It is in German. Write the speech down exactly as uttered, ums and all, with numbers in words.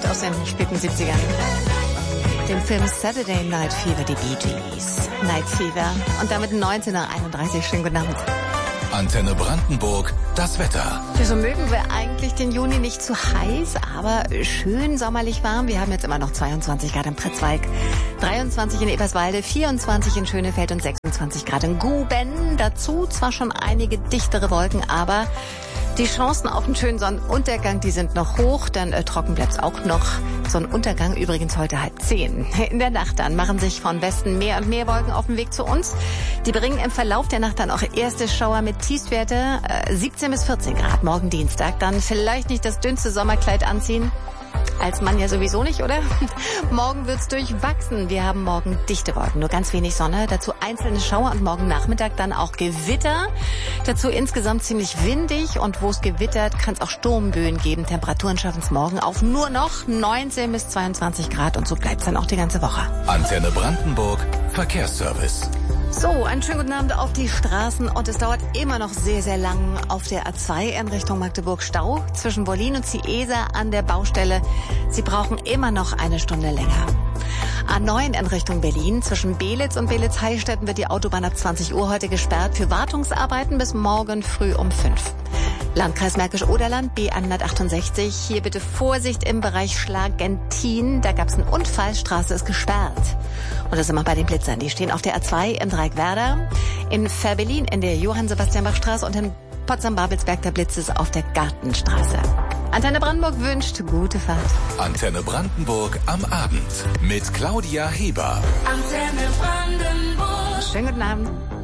aus den späten siebzigern. Den Film Saturday Night Fever, die Bee Gees. Night Fever. Und damit neunzehn Uhr einunddreißig. Schönen guten Abend. Antenne Brandenburg, das Wetter. So mögen wir eigentlich den Juni nicht zu heiß, aber schön sommerlich warm. Wir haben jetzt immer noch zweiundzwanzig Grad im Pritzwalk, dreiundzwanzig in Eberswalde, vierundzwanzig in Schönefeld und sechsundzwanzig Grad in Guben. Dazu zwar schon einige dichtere Wolken, aber die Chancen auf einen schönen Sonnenuntergang, die sind noch hoch, dann äh, trocken bleibt's auch noch. Sonnenuntergang übrigens heute halb zehn. In der Nacht dann machen sich von Westen mehr und mehr Wolken auf dem Weg zu uns. Die bringen im Verlauf der Nacht dann auch erste Schauer mit Tiefstwerte äh, siebzehn bis vierzehn Grad. Morgen Dienstag dann vielleicht nicht das dünnste Sommerkleid anziehen. Als Mann ja sowieso nicht, oder? Morgen wird's durchwachsen. Wir haben morgen dichte Wolken, nur ganz wenig Sonne. Dazu einzelne Schauer und morgen Nachmittag dann auch Gewitter. Dazu insgesamt ziemlich windig und wo es gewittert, kann es auch Sturmböen geben. Temperaturen schaffen es morgen auf nur noch neunzehn bis zweiundzwanzig Grad und so bleibt's dann auch die ganze Woche. Antenne Brandenburg, Verkehrsservice. So, einen schönen guten Abend auf die Straßen und es dauert immer noch sehr, sehr lang auf der A zwei in Richtung Magdeburg Stau zwischen Wollin und Ciesa an der Baustelle. Sie brauchen immer noch eine Stunde länger. A neun in Richtung Berlin zwischen Belitz und Belitz-Heilstätten wird die Autobahn ab zwanzig Uhr heute gesperrt für Wartungsarbeiten bis morgen früh um fünf. Landkreis Märkisch-Oderland, B hundertachtundsechzig. Hier bitte Vorsicht im Bereich Schlagentin. Da gab es einen Unfall, Straße ist gesperrt. Und das sind wir bei den Blitzern. Die stehen auf der A zwei im Dreieck Werder, in Ferbelin in der Johann-Sebastian-Bach-Straße und in Potsdam-Babelsberg der Blitz ist auf der Gartenstraße. Antenne Brandenburg wünscht gute Fahrt. Antenne Brandenburg am Abend mit Claudia Heber. Antenne Brandenburg. Schönen guten Abend.